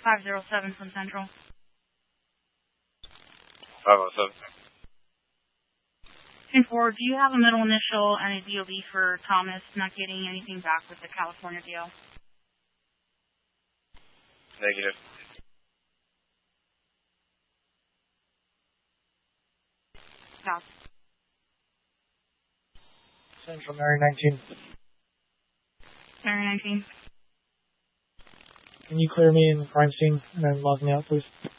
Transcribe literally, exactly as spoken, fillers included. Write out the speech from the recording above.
five zero seven from Central. five oh seven. ten four, do you have a middle initial and a D O B for Thomas not getting anything back with the California D L? Negative. South. Central, Mary nineteen. Mary nineteen. Can you clear me in the crime scene and then log me out, please?